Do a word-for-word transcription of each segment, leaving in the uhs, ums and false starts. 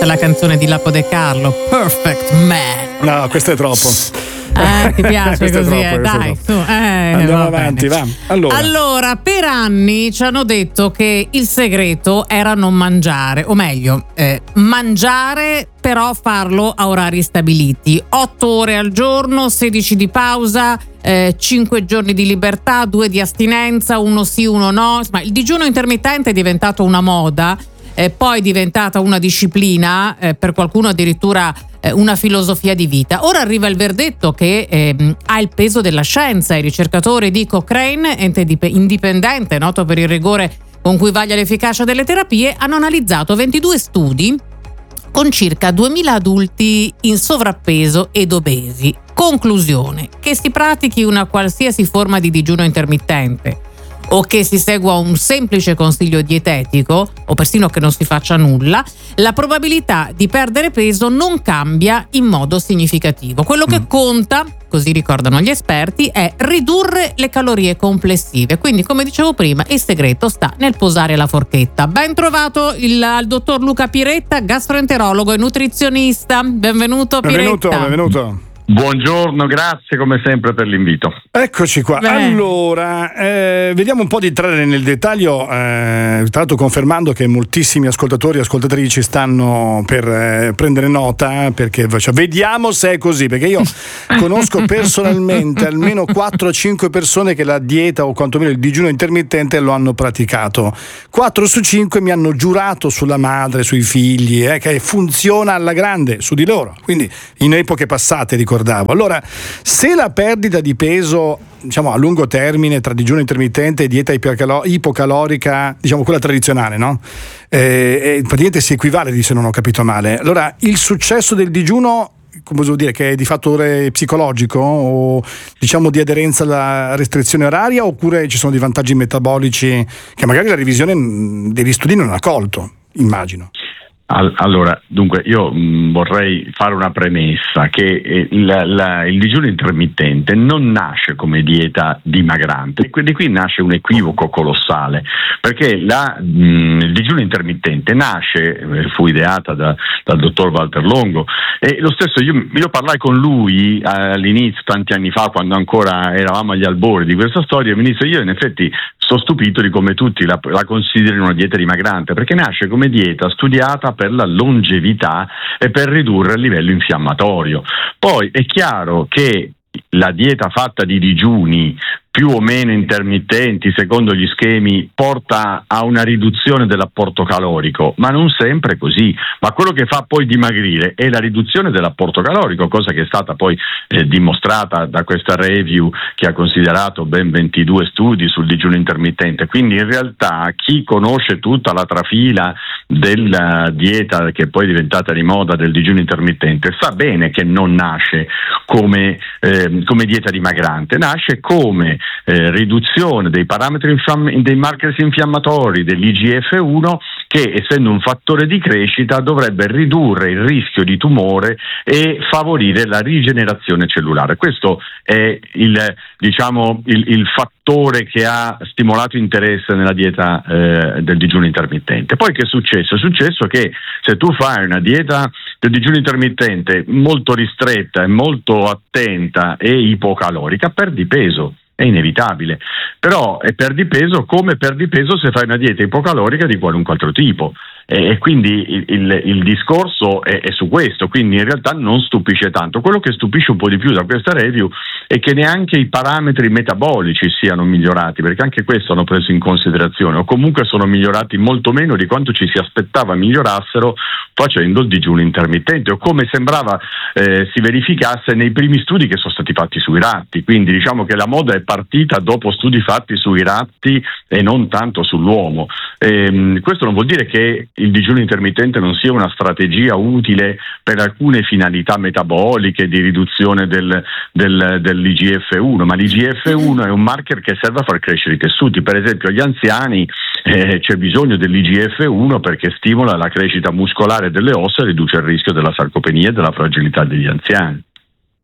Questa è la canzone di Lapo De Carlo, Perfect Man. No, questo è troppo. Eh, ti piace così, troppo, eh? Dai, su, eh, andiamo va avanti, bene. va. Allora. allora, per anni ci hanno detto che il segreto era non mangiare, o meglio, eh, mangiare però farlo a orari stabiliti, otto ore al giorno, sedici di pausa, eh, cinque giorni di libertà, due di astinenza, uno sì, uno no. Insomma, il digiuno intermittente è diventato una moda, eh, poi è diventata una disciplina, eh, per qualcuno addirittura eh, una filosofia di vita. Ora arriva il verdetto che eh, ha il peso della scienza. I ricercatori di Cochrane, ente dip- indipendente noto per il rigore con cui vaglia l'efficacia delle terapie, hanno analizzato ventidue studi con circa duemila adulti in sovrappeso ed obesi. Conclusione: che si pratichi una qualsiasi forma di digiuno intermittente o che si segua un semplice consiglio dietetico o persino che non si faccia nulla, la probabilità di perdere peso non cambia in modo significativo. Quello che conta, così ricordano gli esperti, è ridurre le calorie complessive. Quindi, come dicevo prima, il segreto sta nel posare la forchetta. Ben trovato il, il dottor Luca Piretta, gastroenterologo e nutrizionista. Benvenuto, Piretta. Benvenuto, benvenuto. Buongiorno, grazie come sempre per l'invito. Eccoci qua. Beh. Allora, eh, vediamo un po' di entrare nel dettaglio, eh, tra l'altro confermando che moltissimi ascoltatori e ascoltatrici stanno per eh, prendere nota, perché cioè, vediamo se è così, perché io conosco personalmente almeno quattro o cinque persone che la dieta o quantomeno il digiuno intermittente lo hanno praticato. quattro su cinque mi hanno giurato sulla madre, sui figli, eh, che funziona alla grande su di loro, quindi in epoche passate, ricordavo. Allora, se la perdita di peso, diciamo a lungo termine, tra digiuno intermittente e dieta ipocalo- ipocalorica, diciamo quella tradizionale, no? Eh, eh, praticamente si equivale, se non ho capito male. Allora, il successo del digiuno, come devo dire, che è di fattore psicologico o diciamo di aderenza alla restrizione oraria, oppure ci sono dei vantaggi metabolici che magari la revisione degli studi non ha colto, immagino? Allora, dunque, io mh, vorrei fare una premessa che il, la, il digiuno intermittente non nasce come dieta dimagrante, quindi qui nasce un equivoco colossale, perché la, mh, il digiuno intermittente nasce, eh, fu ideata da, dal dottor Walter Longo, e lo stesso io, io parlai con lui eh, all'inizio, tanti anni fa, quando ancora eravamo agli albori di questa storia, e mi disse: io in effetti sono stupito di come tutti la, la considerino una dieta dimagrante, perché nasce come dieta studiata per la longevità e per ridurre il livello infiammatorio. Poi è chiaro che la dieta fatta di digiuni più o meno intermittenti secondo gli schemi porta a una riduzione dell'apporto calorico, ma non sempre così. Ma quello che fa poi dimagrire è la riduzione dell'apporto calorico, cosa che è stata poi eh, dimostrata da questa review che ha considerato ben ventidue studi sul digiuno intermittente. Quindi in realtà chi conosce tutta la trafila della dieta che poi è diventata di moda del digiuno intermittente sa bene che non nasce come, eh, come dieta dimagrante, nasce come Eh, riduzione dei parametri infiamm- dei markers infiammatori dell'I G F uno, che essendo un fattore di crescita dovrebbe ridurre il rischio di tumore e favorire la rigenerazione cellulare. Questo è il, diciamo, il, il fattore che ha stimolato interesse nella dieta eh, del digiuno intermittente. Poi che è successo? È successo che se tu fai una dieta del digiuno intermittente molto ristretta e molto attenta e ipocalorica, perdi peso. È inevitabile, però è perdi peso come perdi peso se fai una dieta ipocalorica di qualunque altro tipo, e, e quindi il, il, il discorso è, è su questo. Quindi in realtà non stupisce tanto. Quello che stupisce un po' di più da questa review è che neanche i parametri metabolici siano migliorati, perché anche questo hanno preso in considerazione, o comunque sono migliorati molto meno di quanto ci si aspettava migliorassero facendo il digiuno intermittente, o come sembrava eh, si verificasse nei primi studi che sono stati fatti sui ratti. Quindi diciamo che la moda è partita dopo studi fatti sui ratti e non tanto sull'uomo. Ehm, questo non vuol dire che il digiuno intermittente non sia una strategia utile per alcune finalità metaboliche di riduzione del, del, dell'I G F uno, ma l'I G F uno è un marker che serve a far crescere i tessuti. Per esempio agli anziani eh, c'è bisogno dell'I G F uno perché stimola la crescita muscolare delle ossa e riduce il rischio della sarcopenia e della fragilità degli anziani.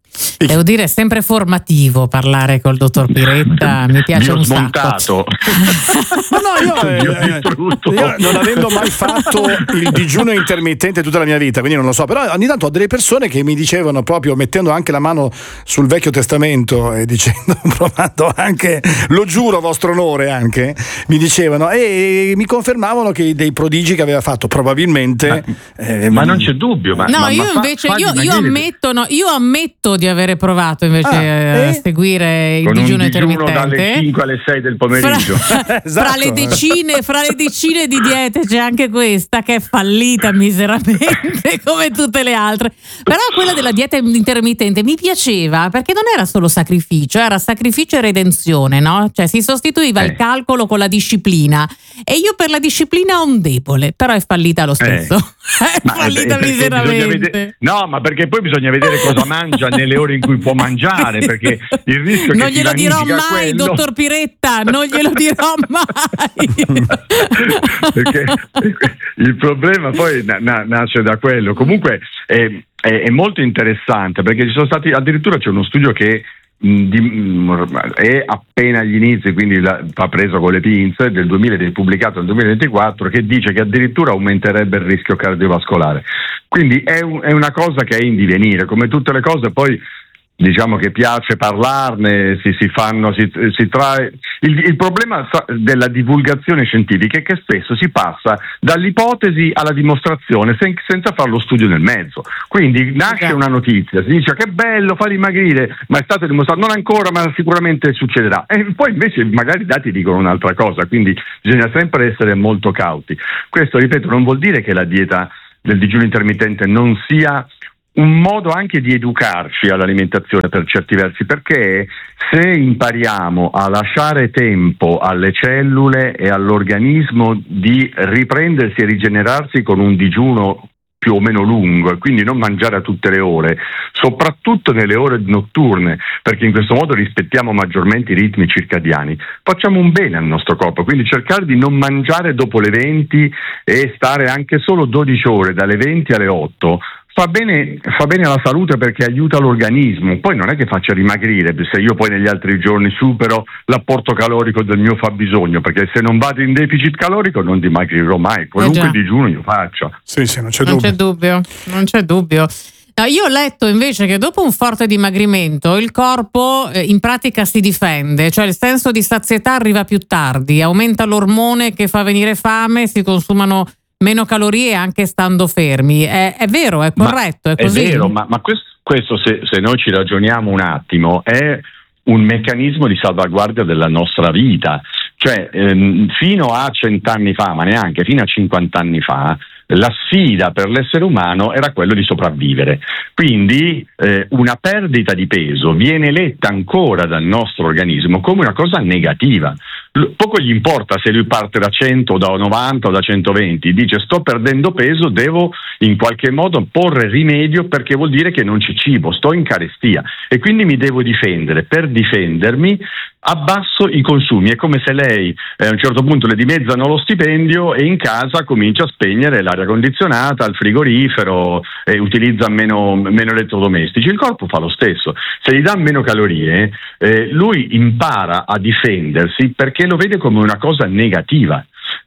Devo dire, è sempre formativo parlare col dottor Piretta, mi piace un smontato. No, no, io, eh, io non avendo mai fatto il digiuno intermittente tutta la mia vita, quindi non lo so, però ogni tanto ho delle persone che mi dicevano, proprio mettendo anche la mano sul Vecchio Testamento e dicendo, provando anche, lo giuro vostro onore anche, mi dicevano e mi confermavano che dei prodigi che aveva fatto probabilmente. Ma, eh, ma non c'è dubbio. Ma, no, ma, io ma invece fa, io, io ammetto, no, io ammetto di avere provato invece ah, eh? a seguire il con digiuno un intermittente dalle cinque alle sei del pomeriggio. Fra, esatto. fra le decine, fra le decine di diete c'è anche questa che è fallita miseramente come tutte le altre. Però quella della dieta intermittente mi piaceva perché non era solo sacrificio, era sacrificio e redenzione, no? Cioè si sostituiva eh. il calcolo con la disciplina e io per la disciplina ho un debole, però è fallita lo stesso. Eh. È ma fallita è, è miseramente. Vedere, no, ma perché poi bisogna vedere cosa mangia nelle ore in cui può mangiare, perché il rischio non che glielo dirò mai, quello... dottor Piretta, non glielo dirò mai. Perché il problema poi na- nasce da quello. Comunque è, è, è molto interessante perché ci sono stati, addirittura c'è uno studio che mh, di, mh, è appena agli inizi, quindi la, va preso con le pinze, del duemila, pubblicato nel duemilaventiquattro, che dice che addirittura aumenterebbe il rischio cardiovascolare. Quindi è, un, è una cosa che è in divenire, come tutte le cose. Poi diciamo che piace parlarne, si, si fanno, si, si trae. Il, il problema della divulgazione scientifica è che spesso si passa dall'ipotesi alla dimostrazione sen, senza fare lo studio nel mezzo. Quindi nasce okay. una notizia, si dice che bello, fa dimagrire, ma è stato dimostrato, non ancora, ma sicuramente succederà. E poi invece magari i dati dicono un'altra cosa, quindi bisogna sempre essere molto cauti. Questo, ripeto, non vuol dire che la dieta del digiuno intermittente non sia un modo anche di educarci all'alimentazione per certi versi, perché se impariamo a lasciare tempo alle cellule e all'organismo di riprendersi e rigenerarsi con un digiuno più o meno lungo e quindi non mangiare a tutte le ore, soprattutto nelle ore notturne, perché in questo modo rispettiamo maggiormente i ritmi circadiani, facciamo un bene al nostro corpo. Quindi cercare di non mangiare dopo le venti e stare anche solo dodici ore dalle venti alle otto fa bene, fa bene alla salute, perché aiuta l'organismo. Poi non è che faccia rimagrire se io poi negli altri giorni supero l'apporto calorico del mio fabbisogno, perché se non vado in deficit calorico non dimagrirò mai, qualunque eh digiuno io faccia. Sì, sì, non c'è non dubbio. C'è dubbio. Non c'è dubbio. No, io ho letto invece che dopo un forte dimagrimento il corpo eh, in pratica si difende, cioè il senso di sazietà arriva più tardi, aumenta l'ormone che fa venire fame, si consumano meno calorie anche stando fermi. È, è vero, è corretto, ma è così? È vero, ma, ma questo, questo se, se noi ci ragioniamo un attimo, è un meccanismo di salvaguardia della nostra vita. Cioè, ehm, fino a cent'anni fa, ma neanche, fino a cinquant'anni fa, la sfida per l'essere umano era quello di sopravvivere. Quindi eh, una perdita di peso viene letta ancora dal nostro organismo come una cosa negativa. Poco gli importa se lui parte da cento o da novanta o da centoventi, dice sto perdendo peso, devo in qualche modo porre rimedio, perché vuol dire che non c'è cibo, sto in carestia e quindi mi devo difendere. Per difendermi abbasso i consumi. È come se lei eh, a un certo punto le dimezzano lo stipendio e in casa comincia a spegnere l'aria condizionata, il frigorifero e utilizza meno, meno elettrodomestici. Il corpo fa lo stesso. Se gli dà meno calorie, eh, lui impara a difendersi perché lo vede come una cosa negativa.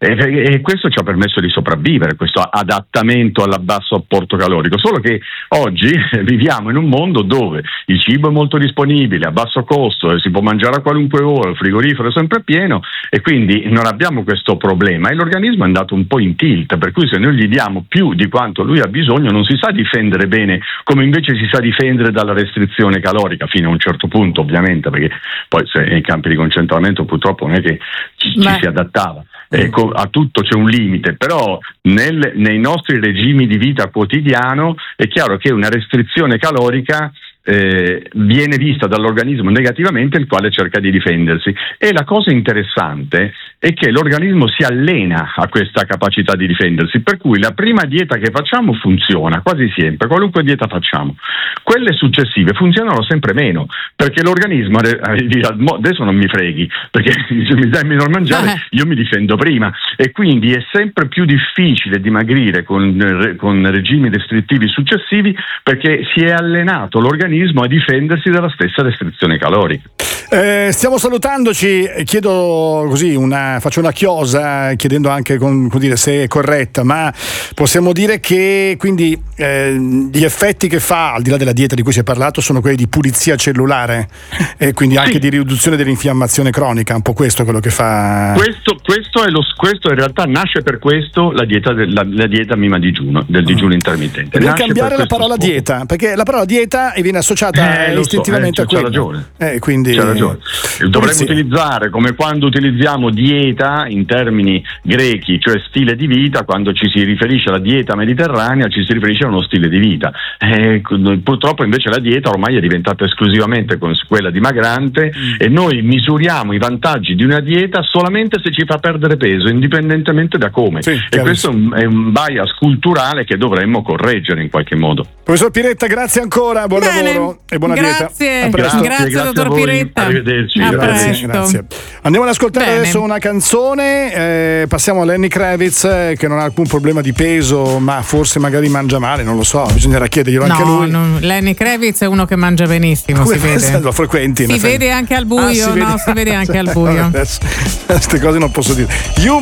E questo ci ha permesso di sopravvivere, questo adattamento all'abbasso apporto calorico. Solo che oggi viviamo in un mondo dove il cibo è molto disponibile, a basso costo, si può mangiare a qualunque ora, il frigorifero è sempre pieno e quindi non abbiamo questo problema e l'organismo è andato un po' in tilt, per cui se noi gli diamo più di quanto lui ha bisogno non si sa difendere bene, come invece si sa difendere dalla restrizione calorica, fino a un certo punto ovviamente, perché poi se nei campi di concentramento purtroppo non è che ci, ci si adattava. Ecco, a tutto c'è un limite, però nel, nei nostri regimi di vita quotidiano è chiaro che una restrizione calorica eh, viene vista dall'organismo negativamente, il quale cerca di difendersi. E la cosa interessante è che l'organismo si allena a questa capacità di difendersi, per cui la prima dieta che facciamo funziona quasi sempre, qualunque dieta facciamo. Quelle successive funzionano sempre meno, perché l'organismo adesso non mi freghi, perché se mi dai meno da mangiare io mi difendo prima, e quindi è sempre più difficile dimagrire con, con regimi restrittivi successivi, perché si è allenato l'organismo a difendersi dalla stessa restrizione calorica. Eh, stiamo salutandoci, chiedo così una, faccio una chiosa chiedendo anche con, con dire se è corretta, ma possiamo dire che quindi eh, gli effetti che fa, al di là della dieta di cui si è parlato, sono quelli di pulizia cellulare e quindi anche sì. di riduzione dell'infiammazione cronica, un po' questo è quello che fa. Questo, questo, è lo, questo in realtà nasce per questo la dieta, del, la, la dieta mima digiuno, del digiuno intermittente. Devi cambiare la parola scopo. dieta, perché la parola dieta viene associata eh, istintivamente so, eh, a quello. C'ha ragione. Eh, quindi, c'ha ragione. Dovremmo sì. utilizzare come quando utilizziamo dieta in termini grechi, cioè stile di vita, quando ci si riferisce alla dieta mediterranea ci si riferisce a uno stile di vita. Eh, purtroppo invece la dieta ormai è diventata esclusivamente quella dimagrante mm. e noi misuriamo i vantaggi di una dieta solamente se ci fa perdere peso, indipendentemente da come. Sì, e questo è un, è un bias culturale che dovremmo correggere in qualche modo. Professor Piretta, grazie ancora, buon Bene. lavoro e buona grazie. dieta. Grazie, grazie, grazie dottor Piretta. Arrivederci. A Grazie, grazie. Andiamo ad ascoltare Bene. adesso una canzone, eh, passiamo a Lenny Kravitz, eh, che non ha alcun problema di peso, ma forse magari mangia male, non lo so, bisognerà chiederglielo no, anche a lui. No, Lenny Kravitz è uno che mangia benissimo, Come si vede. Lo frequenti, si vede anche al buio, ah, no, vede. si vede anche al buio. Queste cose non posso dire. You